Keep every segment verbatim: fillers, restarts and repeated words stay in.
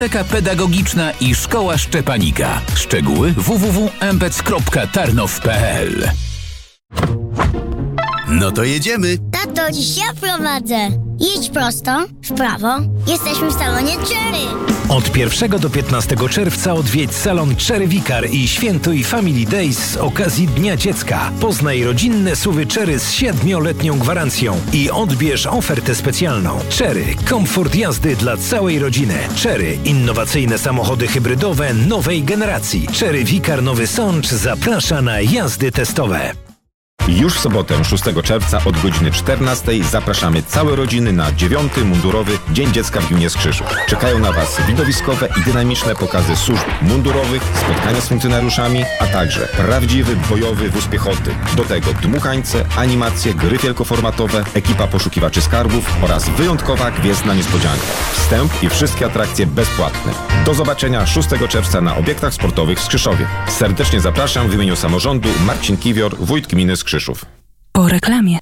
Biblioteka Pedagogiczna i Szkoła Szczepanika. Szczegóły w w w kropka empec kropka tarnow kropka p l. No to jedziemy. Tato, dziś ja prowadzę. Jedź prosto, w prawo. Jesteśmy w salonie Cherry. Od pierwszego do piętnastego czerwca odwiedź salon Cherry Vicar i świętuj Family Days z okazji Dnia Dziecka. Poznaj rodzinne S U V-y Cherry z siedmioletnią gwarancją i odbierz ofertę specjalną. Cherry. Komfort jazdy dla całej rodziny. Cherry. Innowacyjne samochody hybrydowe nowej generacji. Cherry Vicar Nowy Sącz zaprasza na jazdy testowe. Już w sobotę, szóstego czerwca od godziny czternastej zapraszamy całe rodziny na dziewiąty mundurowy Dzień Dziecka w Gminie Skrzyszów. Czekają na Was widowiskowe i dynamiczne pokazy służb mundurowych, spotkania z funkcjonariuszami, a także prawdziwy bojowy wóz piechoty. Do tego dmuchańce, animacje, gry wielkoformatowe, ekipa poszukiwaczy skarbów oraz wyjątkowa gwiezdna niespodzianka. Wstęp i wszystkie atrakcje bezpłatne. Do zobaczenia szóstego czerwca na obiektach sportowych w Skrzyszowie. Serdecznie zapraszam w imieniu samorządu Marcin Kiwior, wójt gminy Skrzyszów. Po reklamie.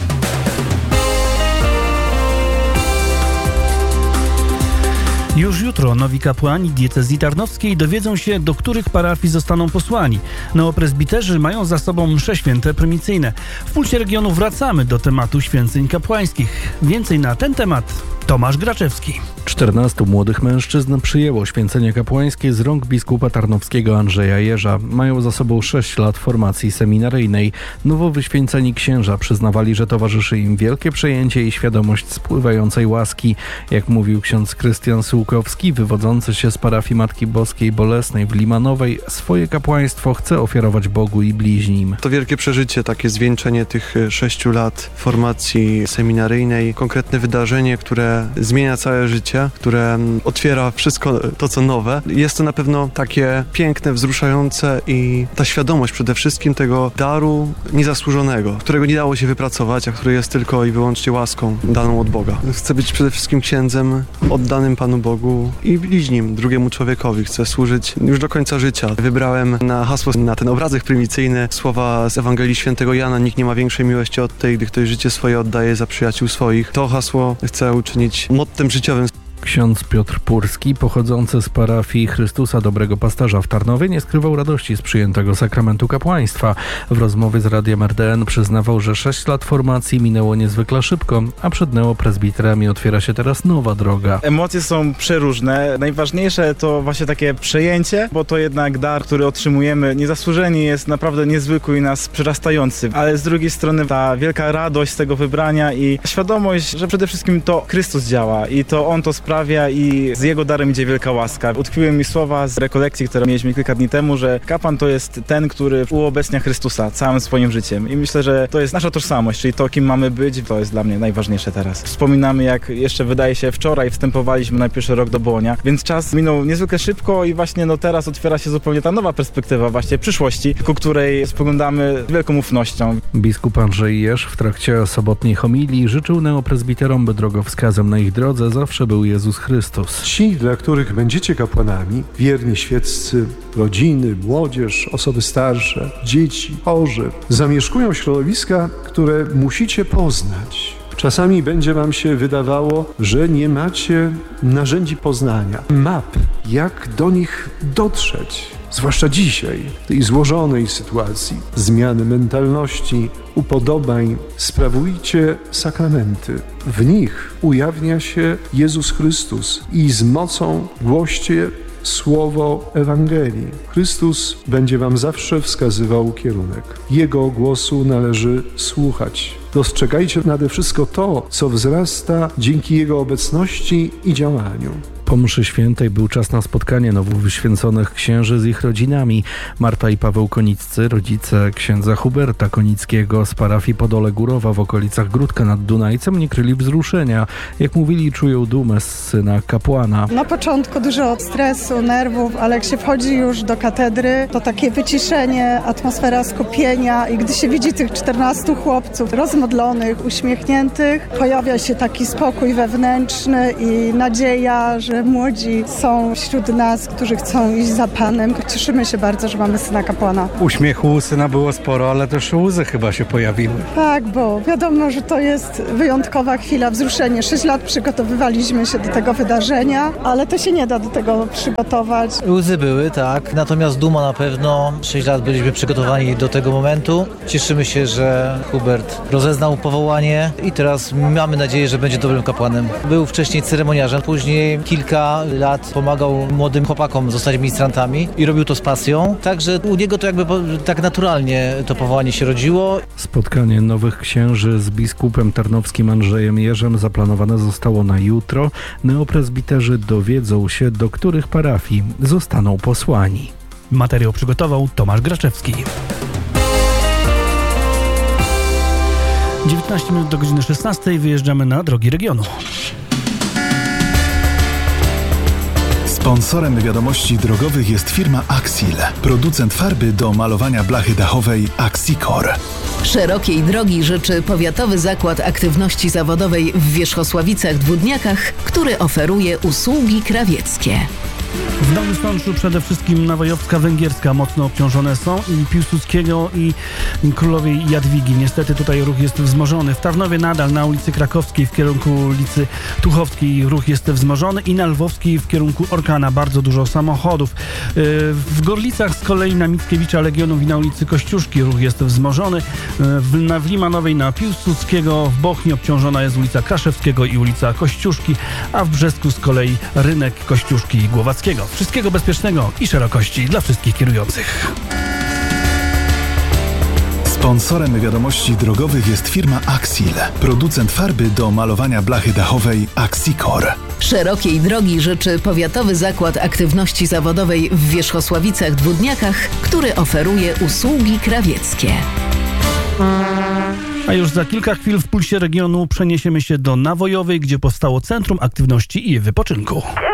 Już jutro nowi kapłani diecezji tarnowskiej dowiedzą się, do których parafii zostaną posłani. Neopresbiterzy mają za sobą msze święte prymicyjne. W Pulsie Regionu wracamy do tematu święceń kapłańskich. Więcej na ten temat Tomasz Graczewski. czternastu młodych mężczyzn przyjęło święcenie kapłańskie z rąk biskupa tarnowskiego Andrzeja Jerza. Mają za sobą sześć lat formacji seminaryjnej. Nowo wyświęceni księża przyznawali, że towarzyszy im wielkie przejęcie i świadomość spływającej łaski. Jak mówił ksiądz Krystian Sułkowski, wywodzący się z parafii Matki Boskiej Bolesnej w Limanowej, swoje kapłaństwo chce ofiarować Bogu i bliźnim. To wielkie przeżycie, takie zwieńczenie tych sześciu lat formacji seminaryjnej, konkretne wydarzenie, które zmienia całe życie, które otwiera wszystko to, co nowe. Jest to na pewno takie piękne, wzruszające i ta świadomość przede wszystkim tego daru niezasłużonego, którego nie dało się wypracować, a który jest tylko i wyłącznie łaską daną od Boga. Chcę być przede wszystkim księdzem oddanym Panu Bogu i bliźnim, drugiemu człowiekowi. Chcę służyć już do końca życia. Wybrałem na hasło, na ten obrazek prymicyjny słowa z Ewangelii Świętego Jana: nikt nie ma większej miłości od tej, gdy ktoś życie swoje oddaje za przyjaciół swoich. To hasło chcę uczynić mottem życiowym. Ksiądz Piotr Purski, pochodzący z parafii Chrystusa Dobrego Pasterza w Tarnowie, nie skrywał radości z przyjętego sakramentu kapłaństwa. W rozmowie z Radiem R D N przyznawał, że sześć lat formacji minęło niezwykle szybko, a przed neopresbiterami otwiera się teraz nowa droga. Emocje są przeróżne. Najważniejsze to właśnie takie przejęcie, bo to jednak dar, który otrzymujemy niezasłużenie, jest naprawdę niezwykły i nas przyrastający. Ale z drugiej strony ta wielka radość z tego wybrania i świadomość, że przede wszystkim to Chrystus działa i to On to sprawia i z Jego darem idzie wielka łaska. Utkwiły mi słowa z rekolekcji, które mieliśmy kilka dni temu, że kapłan to jest ten, który uobecnia Chrystusa całym swoim życiem. I myślę, że to jest nasza tożsamość, czyli to, kim mamy być, to jest dla mnie najważniejsze teraz. Wspominamy, jak jeszcze wydaje się wczoraj wstępowaliśmy na pierwszy rok do Bołonia, więc czas minął niezwykle szybko i właśnie no teraz otwiera się zupełnie ta nowa perspektywa właśnie przyszłości, ku której spoglądamy z wielką ufnością. Biskup Andrzej Jerz w trakcie sobotniej homilii życzył neopresbiterom, by drogowskazem na ich drodze zawsze był Jezus Chrystus. Ci, dla których będziecie kapłanami, wierni świeccy, rodziny, młodzież, osoby starsze, dzieci, chorzy, zamieszkują środowiska, które musicie poznać. Czasami będzie wam się wydawało, że nie macie narzędzi poznania, map, jak do nich dotrzeć. Zwłaszcza dzisiaj, w tej złożonej sytuacji zmiany mentalności, upodobań, sprawujcie sakramenty. W nich ujawnia się Jezus Chrystus i z mocą głoście słowo Ewangelii. Chrystus będzie wam zawsze wskazywał kierunek. Jego głosu należy słuchać. Dostrzegajcie nade wszystko to, co wzrasta dzięki Jego obecności i działaniu. Po mszy świętej był czas na spotkanie nowo wyświęconych księży z ich rodzinami. Marta i Paweł Koniccy, rodzice księdza Huberta Konickiego z parafii Podole Górowa w okolicach Gródka nad Dunajcem, nie kryli wzruszenia. Jak mówili, czują dumę z syna kapłana. Na początku dużo stresu, nerwów, ale jak się wchodzi już do katedry, to takie wyciszenie, atmosfera skupienia i gdy się widzi tych czternastu chłopców rozmodlonych, uśmiechniętych, pojawia się taki spokój wewnętrzny i nadzieja, że że młodzi są wśród nas, którzy chcą iść za Panem. Cieszymy się bardzo, że mamy syna kapłana. Uśmiechu u syna było sporo, ale też łzy chyba się pojawiły. Tak, bo wiadomo, że to jest wyjątkowa chwila, wzruszenie. Sześć lat przygotowywaliśmy się do tego wydarzenia, ale to się nie da do tego przygotować. Łzy były, tak, natomiast duma na pewno. Sześć lat byliśmy przygotowani do tego momentu. Cieszymy się, że Hubert rozeznał powołanie i teraz mamy nadzieję, że będzie dobrym kapłanem. Był wcześniej ceremoniarzem, później kilka lat pomagał młodym chłopakom zostać ministrantami i robił to z pasją. Także u niego to jakby tak naturalnie to powołanie się rodziło. Spotkanie nowych księży z biskupem tarnowskim Andrzejem Jerzem zaplanowane zostało na jutro. Neopresbiterzy dowiedzą się, do których parafii zostaną posłani. Materiał przygotował Tomasz Graczewski. dziewiętnaście minut do godziny szesnastej. Wyjeżdżamy na drogi regionu. Sponsorem wiadomości drogowych jest firma Axil, producent farby do malowania blachy dachowej Axicor. Szerokiej drogi życzy Powiatowy Zakład Aktywności Zawodowej w Wierzchosławicach-Dwódniakach, który oferuje usługi krawieckie. W Nowym Sączu przede wszystkim Nawojowska Węgierska mocno obciążone są i Piłsudskiego i Królowej Jadwigi. Niestety tutaj ruch jest wzmożony. W Tarnowie nadal na ulicy Krakowskiej w kierunku ulicy Tuchowskiej ruch jest wzmożony i na Lwowskiej w kierunku Orkana bardzo dużo samochodów. W Gorlicach z kolei na Mickiewicza Legionów i na ulicy Kościuszki ruch jest wzmożony. W Limanowej na Piłsudskiego, w Bochni obciążona jest ulica Kraszewskiego i ulica Kościuszki, a w Brzesku z kolei rynek Kościuszki i Głowackiego. Wszystkiego bezpiecznego i szerokości dla wszystkich kierujących. Sponsorem wiadomości drogowych jest firma Axil, producent farby do malowania blachy dachowej Axicor. Szerokiej drogi życzy Powiatowy Zakład Aktywności Zawodowej w Wierzchosławicach-Dwódniakach, który oferuje usługi krawieckie. A już za kilka chwil w Pulsie Regionu przeniesiemy się do Nawojowej, gdzie powstało Centrum Aktywności i Wypoczynku.